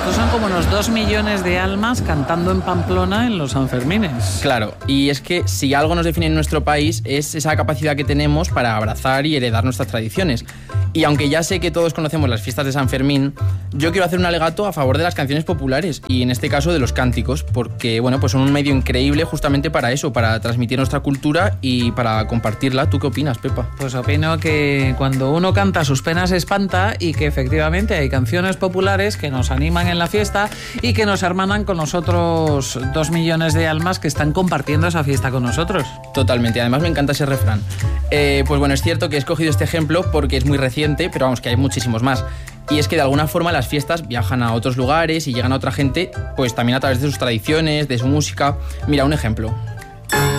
estos son como unos 2 millones de almas cantando en Pamplona en los Sanfermines. Claro, y es que si algo nos define en nuestro país es esa capacidad que tenemos para abrazar y heredar nuestras tradiciones. Y aunque ya sé que todos conocemos las fiestas de San Fermín, yo quiero hacer un alegato a favor de las canciones populares y en este caso de los cánticos, porque bueno, pues son un medio increíble justamente para eso, para transmitir nuestra cultura y para compartirla. ¿Tú qué opinas, Pepa? Pues opino que cuando uno canta sus penas espanta y que efectivamente hay canciones populares que nos animan en la fiesta y que nos hermanan con los otros 2 millones de almas que están compartiendo esa fiesta con nosotros. Totalmente, además me encanta ese refrán. Pues bueno, es cierto que he escogido este ejemplo porque es muy reciente, pero vamos, que hay muchísimos más. Y es que de alguna forma las fiestas viajan a otros lugares y llegan a otra gente, pues también a través de sus tradiciones, de su música. Mira, un ejemplo.